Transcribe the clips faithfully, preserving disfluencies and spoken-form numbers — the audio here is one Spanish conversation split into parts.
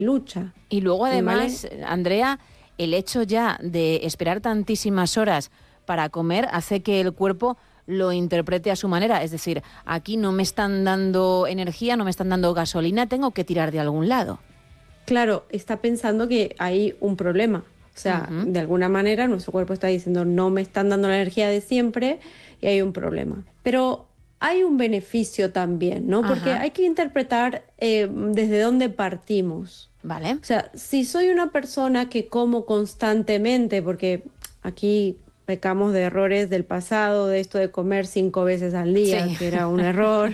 lucha. Y luego además, ¿vale? Andrea, el hecho ya de esperar tantísimas horas para comer hace que el cuerpo lo interprete a su manera. Es decir, aquí no me están dando energía, no me están dando gasolina, tengo que tirar de algún lado. Claro, está pensando que hay un problema. O sea, Uh-huh. de alguna manera nuestro cuerpo está diciendo no me están dando la energía de siempre y hay un problema. Pero hay un beneficio también, ¿no? Porque Ajá. hay que interpretar eh, desde dónde partimos. Vale. O sea, si soy una persona que como constantemente, porque aquí pecamos de errores del pasado, de esto de comer cinco veces al día, Sí. que era un error.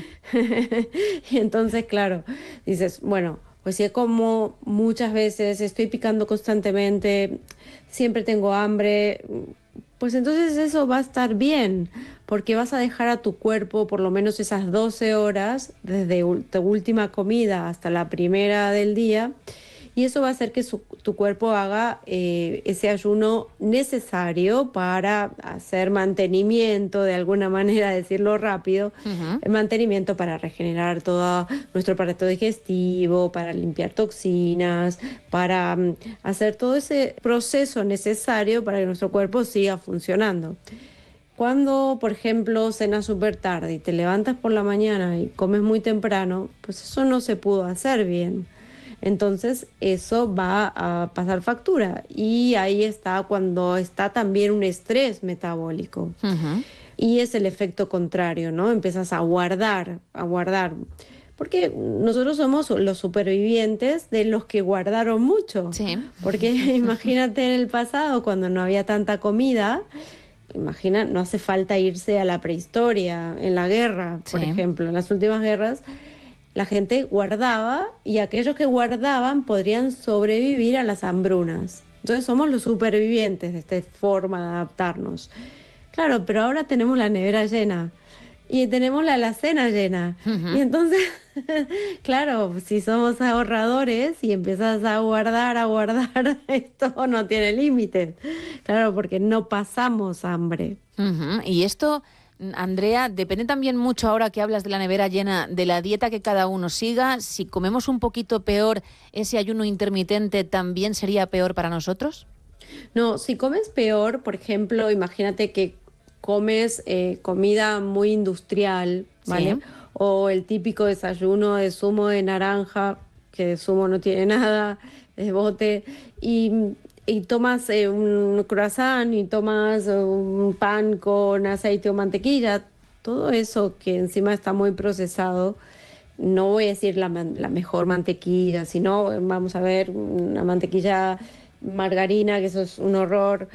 Y entonces, claro, dices, bueno, pues si como muchas veces, estoy picando constantemente, siempre tengo hambre, pues entonces eso va a estar bien, porque vas a dejar a tu cuerpo por lo menos esas doce horas, desde tu última comida hasta la primera del día, y eso va a hacer que su, tu cuerpo haga eh, ese ayuno necesario para hacer mantenimiento, de alguna manera decirlo rápido, Uh-huh. el mantenimiento para regenerar todo nuestro aparato digestivo, para limpiar toxinas, para um, hacer todo ese proceso necesario para que nuestro cuerpo siga funcionando. Cuando, por ejemplo, cenas súper tarde y te levantas por la mañana y comes muy temprano, pues eso no se pudo hacer bien. Entonces eso va a pasar factura y ahí está cuando está también un estrés metabólico. Uh-huh. Y es el efecto contrario, ¿no? Empiezas a guardar, a guardar. Porque nosotros somos los supervivientes de los que guardaron mucho. Sí. Porque imagínate en el pasado, cuando no había tanta comida, imagina, no hace falta irse a la prehistoria, en la guerra, por Sí. ejemplo, en las últimas guerras, la gente guardaba y aquellos que guardaban podrían sobrevivir a las hambrunas. Entonces somos los supervivientes de esta forma de adaptarnos. Claro, pero ahora tenemos la nevera llena y tenemos la alacena llena. Uh-huh. Y entonces, claro, si somos ahorradores y empiezas a guardar, a guardar, esto no tiene límites. Claro, porque no pasamos hambre. Uh-huh. Y esto, Andrea, depende también mucho, ahora que hablas de la nevera llena, de la dieta que cada uno siga. Si comemos un poquito peor, ¿ese ayuno intermitente también sería peor para nosotros? No, si comes peor, por ejemplo, imagínate que comes eh, comida muy industrial, ¿vale? Sí. O el típico desayuno de zumo de naranja, que de zumo no tiene nada, de bote, y, y tomas eh, un croissant y tomas un pan con aceite o mantequilla, todo eso que encima está muy procesado. No voy a decir la, man- la mejor mantequilla, sino vamos a ver una mantequilla margarina, que eso es un horror,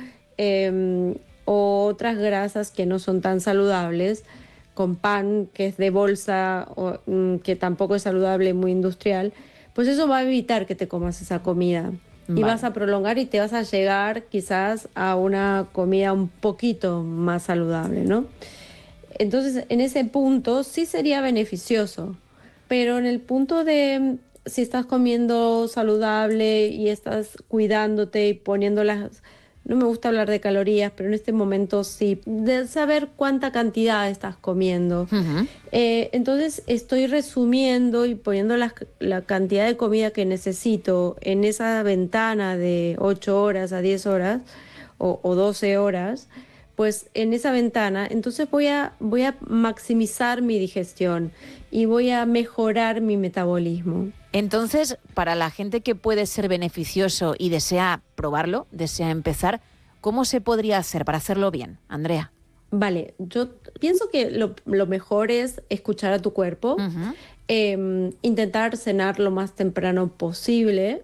eh, o otras grasas que no son tan saludables, con pan que es de bolsa, o, mm, que tampoco es saludable, muy industrial, pues eso va a evitar que te comas esa comida. Y Vale. vas a prolongar y te vas a llegar quizás a una comida un poquito más saludable, ¿no? Entonces, en ese punto sí sería beneficioso, pero en el punto de si estás comiendo saludable y estás cuidándote y poniendo las... No me gusta hablar de calorías, pero en este momento sí, de saber cuánta cantidad estás comiendo. Uh-huh. Eh, entonces estoy resumiendo y poniendo la, la cantidad de comida que necesito en esa ventana de ocho horas a diez horas o, o doce horas, pues en esa ventana, entonces voy a, voy a maximizar mi digestión y voy a mejorar mi metabolismo. Entonces, para la gente que puede ser beneficioso y desea probarlo, desea empezar, ¿cómo se podría hacer para hacerlo bien, Andrea? Vale, yo pienso que lo, lo mejor es escuchar a tu cuerpo, Uh-huh. eh, intentar cenar lo más temprano posible,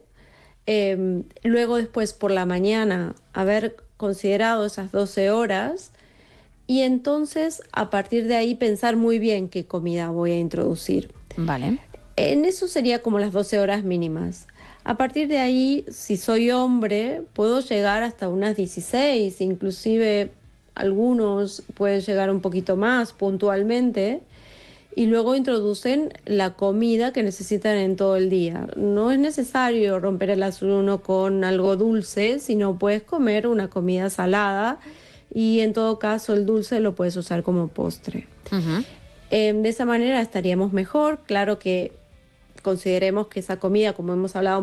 eh, luego después por la mañana haber considerado esas doce horas y entonces a partir de ahí pensar muy bien qué comida voy a introducir. Vale. En eso sería como las doce horas mínimas. A partir de ahí, si soy hombre, puedo llegar hasta unas dieciséis, inclusive algunos pueden llegar un poquito más puntualmente, y luego introducen la comida que necesitan en todo el día. No es necesario romper el ayuno con algo dulce, sino puedes comer una comida salada y en todo caso el dulce lo puedes usar como postre. Uh-huh. Eh, de esa manera estaríamos mejor. Claro que consideremos que esa comida, como hemos hablado